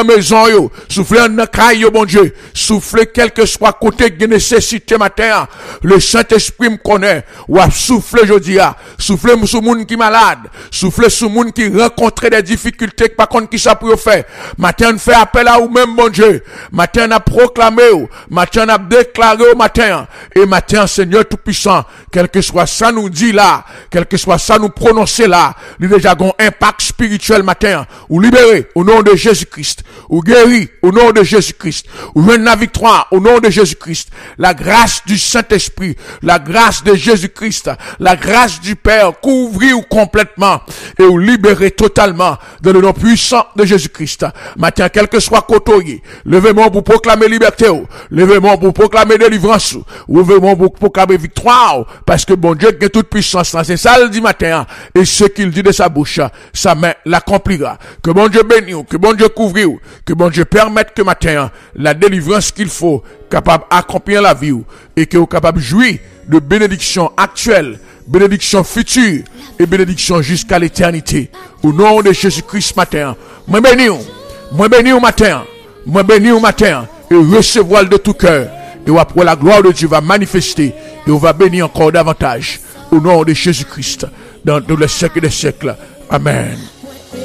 maison yo, soufflez dans caille bon Dieu, soufflez quel que soit côté de nécessité matin, le Saint-Esprit me connaît, ou a soufflé jodi a, soufflez sur moun qui malade, soufflez sur moun qui rencontre des difficultés par contre qui ça pour faire. Matin on fait appel à ou même bon Dieu, matin on a proclamé ou, matin on a déclaré au matin, et matin Seigneur tout-puissant, quel que soit ça nous dit là, quel que soit ça nous prononcer là, il déjà un impact spirituel matin, ou libéré au nom de Jésus-Christ, ou guéri au nom de Jésus-Christ, ou donne la victoire au nom de Jésus-Christ, la grâce du Saint-Esprit, la grâce de Jésus-Christ, la grâce du Père, couvrir complètement, et ou libérer totalement dans le nom puissant de Jésus-Christ. Matin, quel que soit côté, levez-moi pour proclamer liberté, levez-moi pour proclamer délivrance, levez-moi pour proclamer victoire, parce que bon Dieu qui a toute puissance, c'est ça le dit matin, et ce qu'il dit de sa bouche, sa main l'accomplira. Que bon Dieu bénisse, que bon Dieu couvre, que bon Dieu permette que matin, la délivrance qu'il faut, capable d'accomplir la vie, et que vous capable de jouir de bénédiction actuelle, bénédiction future, et bénédiction jusqu'à l'éternité. Au nom de Jésus-Christ matin, moi bénis au matin, et recevoir de tout cœur, et après la gloire de Dieu va manifester, et on va bénir encore davantage. Au nom de Jésus-Christ, dans tous les siècles des siècles. Amen.